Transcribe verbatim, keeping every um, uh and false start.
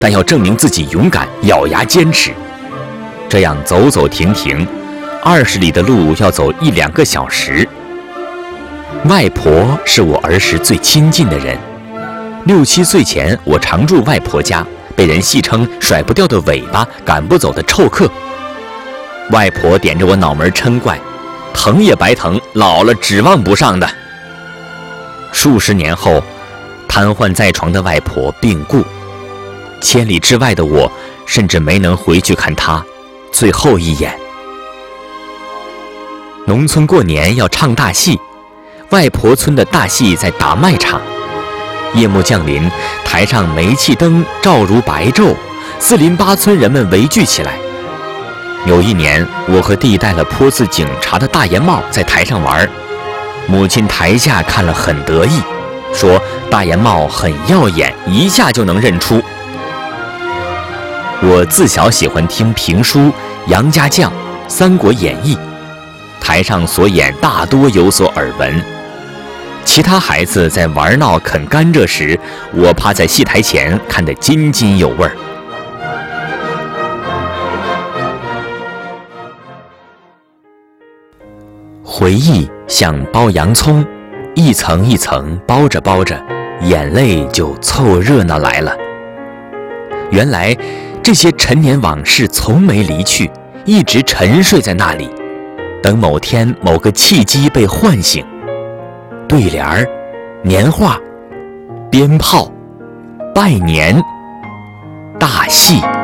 但要证明自己勇敢，咬牙坚持。这样走走停停，二十里的路要走一两个小时。外婆是我儿时最亲近的人，六七岁前我常住外婆家，被人戏称甩不掉的尾巴，赶不走的臭客。外婆点着我脑门嗔怪，疼也白疼，老了指望不上的。数十年后，瘫痪在床的外婆病故，千里之外的我甚至没能回去看她最后一眼。农村过年要唱大戏，外婆村的大戏在打麦场。夜幕降临，台上煤气灯照如白昼，四邻八村人们围聚起来。有一年，我和弟戴了颇似警察的大檐帽在台上玩，母亲台下看了很得意，说大檐帽很耀眼，一下就能认出。我自小喜欢听评书《杨家将》《三国演义》，台上所演大多有所耳闻。其他孩子在玩闹啃甘蔗时，我趴在戏台前看得津津有味儿。回忆像包洋葱，一层一层包着包着，眼泪就凑热闹来了。原来这些陈年往事从没离去，一直沉睡在那里，等某天某个契机被唤醒。对联儿、年画、鞭炮、拜年、大戏。